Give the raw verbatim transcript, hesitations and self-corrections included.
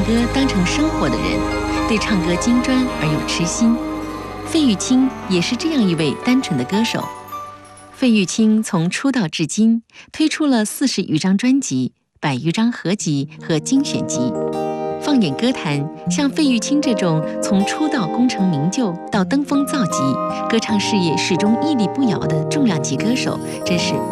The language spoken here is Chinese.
歌当成生活的人，对唱歌精专而又痴心。费玉清也是这样一位单纯的歌手。费玉清从出道至今，推出了四十余张专辑、百余张合集和精选集。放眼歌坛，像费玉清这种从出道功成名就到登峰造极，歌唱事业始终屹立不摇的重量级歌手，真是